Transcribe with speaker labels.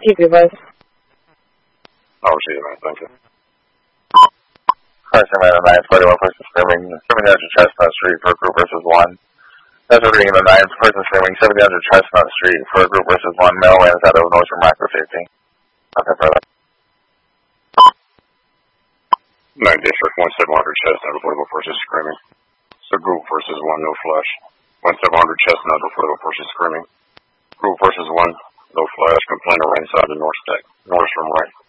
Speaker 1: receive your voice.
Speaker 2: I'll receive it, man. Thank you.
Speaker 3: Car Sam 9, 41 person screaming, 7000 Chestnut Street for a group versus 1. That's reading in the 9th person screaming, 7000 Chestnut Street for a group versus 1. Male lands out of Illinois for micro safety. Okay, further.
Speaker 2: 9 District, 1700 Chestnut, affordable person screaming. So group versus 1, no flash. 1700 Chestnut, affordable person screaming. Group versus 1, no flash. Complainer right inside the north stack. North from right.